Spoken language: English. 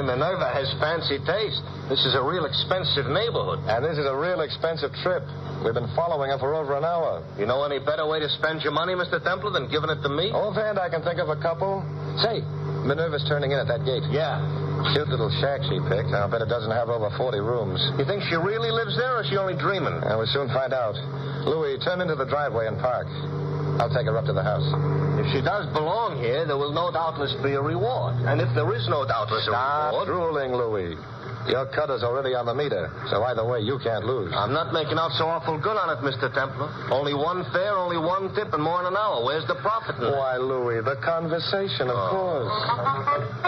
Minerva has fancy taste. This is a real expensive neighborhood. And this is a real expensive trip. We've been following her for over an hour. You know any better way to spend your money, Mr. Templar, than giving it to me? Offhand, I can think of a couple. Say, Minerva's turning in at that gate. Yeah. Cute little shack she picked. I'll bet it doesn't have over 40 rooms. You think she really lives there, or is she only dreaming? We'll soon find out. Louis, turn into the driveway and park. I'll take her up to the house. If she does belong here, there will no doubtless be a reward. And if there is no doubtless a reward... Stop drooling, Louis. Your cut is already on the meter, so either way, you can't lose. I'm not making out so awful good on it, Mr. Templar. Only one fare, only one tip, and more in an hour. Where's the profit in that? Why, Louis, the conversation, of course.